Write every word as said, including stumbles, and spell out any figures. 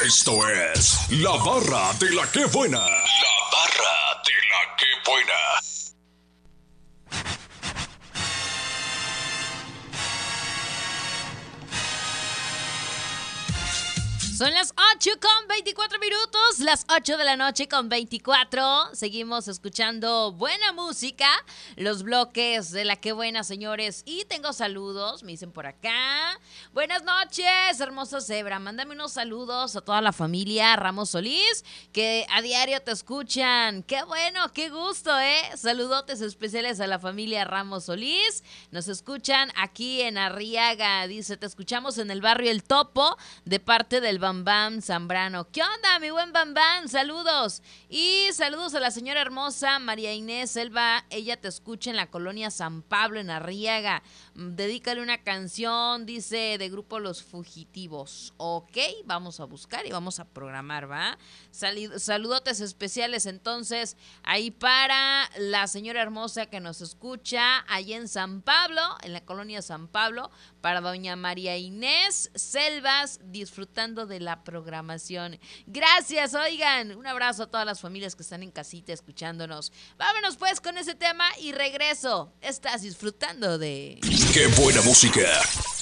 Esto es La Barra de la Que Buena. La Barra de la Que Buena. Son las ocho con veinticuatro minutos, las ocho de la noche con veinticuatro. Seguimos escuchando buena música, los bloques de La Que Buena, señores. Y tengo saludos, me dicen por acá. Buenas noches, hermosa Zebra. Mándame unos saludos a toda la familia Ramos Solís, que a diario te escuchan. Qué bueno, qué gusto, ¿eh? Saludotes especiales a la familia Ramos Solís. Nos escuchan aquí en Arriaga. Dice, te escuchamos en el barrio El Topo, de parte del Bam Bam Zambrano. ¿Qué onda, mi buen Bam Bam? Saludos. Y saludos a la señora hermosa María Inés Selva. Ella te escucha en la colonia San Pablo, en Arriaga. Dedícale una canción, dice, de grupo Los Fugitivos. Ok, vamos a buscar y vamos a programar, ¿va? Salid- saludotes especiales entonces ahí para la señora hermosa que nos escucha allá en San Pablo, en la colonia San Pablo, para doña María Inés Selvas, disfrutando de la programación. Gracias, oigan, un abrazo a todas las familias que están en casita escuchándonos. Vámonos pues con ese tema y regreso. Estás disfrutando de... ¡Qué buena música!